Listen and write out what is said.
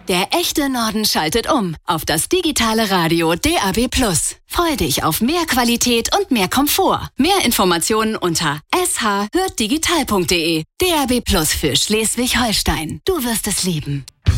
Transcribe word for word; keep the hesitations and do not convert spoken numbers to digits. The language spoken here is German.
Der echte Norden schaltet um auf das digitale Radio D A B plus. Freu dich auf mehr Qualität und mehr Komfort. Mehr Informationen unter s h hört digital punkt d e. D A B plus für Schleswig-Holstein. Du wirst es lieben.